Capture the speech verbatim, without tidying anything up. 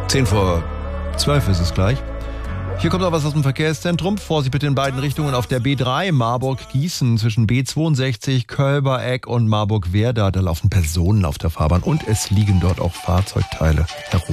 Zehn vor zwölf ist es gleich. Hier kommt noch was aus dem Verkehrszentrum. Vorsicht bitte in beiden Richtungen auf der B drei Marburg-Gießen zwischen B zweiundsechzig, Kölbereck und Marburg-Werder. Da laufen Personen auf der Fahrbahn und es liegen dort auch Fahrzeugteile herum.